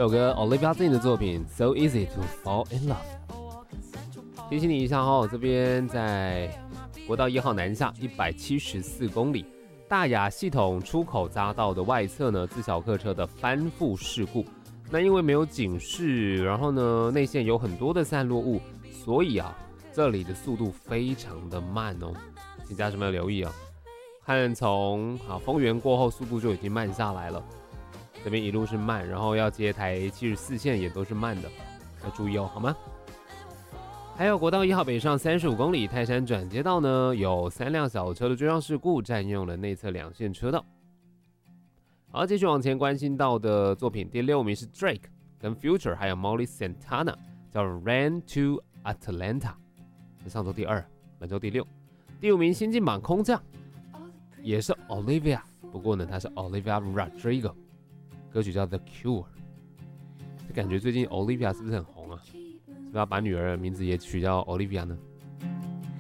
这首歌 Olivia Dean 的作品 So Easy to Fall in Love。提醒你一下哦，这边在国道1号南下174公里，大雅系统出口匝道的外侧呢，自小客车的翻覆事故。那因为没有警示，然后呢内线有很多的散落物，所以这里的速度非常的慢哦，请家人们留意哦。看从丰原过后，速度就已经慢下来了。这边一路是慢，然后要接台74线也都是慢的，要注意哦，好吗？还有国道1号北上35公里，泰山转接道呢，有3辆小车的追撞事故，占用了内侧2线车道。好，继续往前关心到的作品，第6名是 Drake 跟 Future 还有 Molly Santana， 叫 Ran to Atlanta， 是上周第2，本周第6。第5名新进榜空降，也是 Olivia， 不过呢，她是 Olivia Rodrigo， 歌曲叫 The Cure。就感觉最近 Olivia 是不是很红啊？是不是要把女儿的名字也取叫 Olivia 呢？